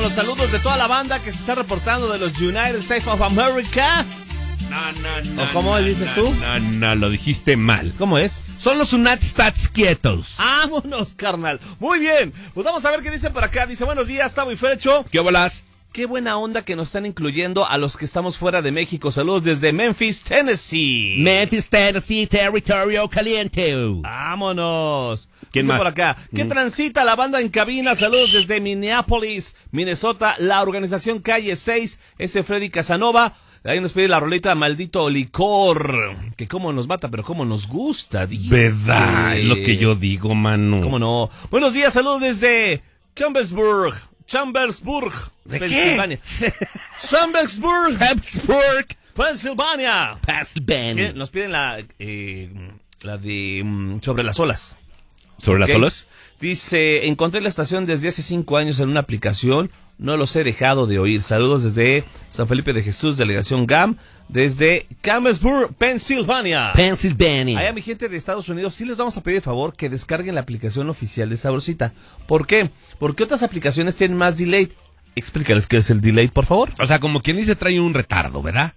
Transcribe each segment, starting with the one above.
los saludos de toda la banda que se está reportando de los United States of America. No. ¿O cómo dices tú? No, lo dijiste mal. ¿Cómo es? Son los Unatstats quietos. ¡Vámonos, carnal! Muy bien, pues vamos a ver qué dicen por acá. Dice, buenos días, Tavo y Fercho. ¿Qué bolas? Qué buena onda que nos están incluyendo a los que estamos fuera de México. Saludos desde Memphis, Tennessee. Memphis, Tennessee, territorio caliente. ¡Vámonos! ¿Quién Dice más? por acá, ¿qué transita la banda en cabina? Saludos desde Minneapolis, Minnesota, la organización Calle 6, ese Freddy Casanova. Ahí nos pide la roleta Maldito Licor, que cómo nos mata, pero cómo nos gusta, dice. ¿Verdad? Es lo que yo digo, mano. ¿Cómo no? Buenos días, saludos desde Chambersburg, ¿De Pensilvania. qué? Chambersburg, Pensilvania. Pennsylvania. Nos piden la de sobre las olas. ¿Sobre las olas? Dice, encontré la estación desde hace 5 años en una aplicación, no los he dejado de oír. Saludos desde San Felipe de Jesús, delegación GAM, desde Chambersburg, Pensilvania. Allá mi gente de Estados Unidos, sí les vamos a pedir de favor que descarguen la aplicación oficial de Sabrosita. ¿Por qué? Porque otras aplicaciones tienen más delay. Explícales qué es el delay, por favor. O sea, como quien dice, trae un retardo, ¿verdad?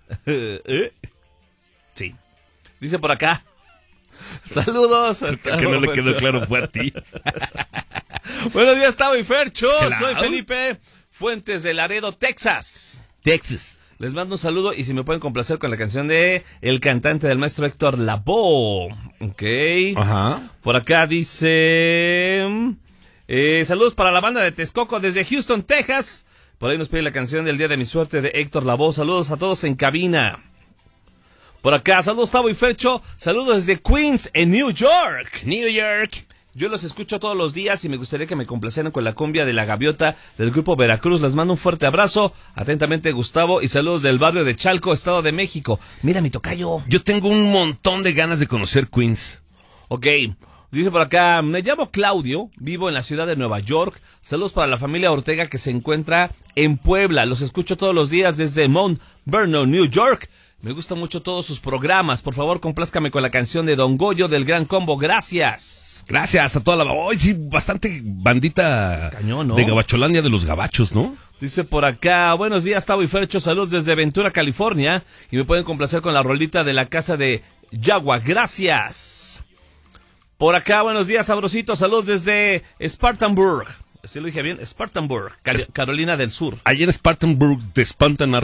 Sí. Dice por acá. Saludos. Que no le quedó claro fue a ti. Buenos días, Tavo y Fercho. Claro. Soy Felipe Fuentes de Laredo, Texas. Les mando un saludo y si me pueden complacer con la canción de el cantante del maestro Héctor Lavoe. Ok. Ajá. Por acá dice... saludos para la banda de Texcoco desde Houston, Texas. Por ahí nos pide la canción del Día de mi Suerte de Héctor Lavoe. Saludos a todos en cabina. Por acá, saludos Tavo y Fercho. Saludos desde Queens, en New York. Yo los escucho todos los días y me gustaría que me complacieran con la cumbia de La Gaviota del grupo Veracruz. Les mando un fuerte abrazo. Atentamente, Gustavo. Y saludos del barrio de Chalco, Estado de México. Mira mi tocayo. Yo tengo un montón de ganas de conocer Queens. Ok. Dice por acá, me llamo Claudio, vivo en la ciudad de Nueva York. Saludos para la familia Ortega que se encuentra en Puebla. Los escucho todos los días desde Mount Vernon, New York. Me gustan mucho todos sus programas. Por favor, complázcame con la canción de Don Goyo del Gran Combo. Gracias. Gracias a toda la... Hoy sí, bastante bandita cañón, ¿no? De Gabacholandia de los Gabachos, ¿no? Dice por acá, buenos días, Tavo y Fercho, saludos desde Ventura, California. Y me pueden complacer con la rolita de la casa de Yagua. Gracias. Por acá, buenos días, sabrositos. Saludos desde Spartanburg. ¿Sí lo dije bien? Spartanburg, Carolina del Sur. Allí en Spartanburg de Spartan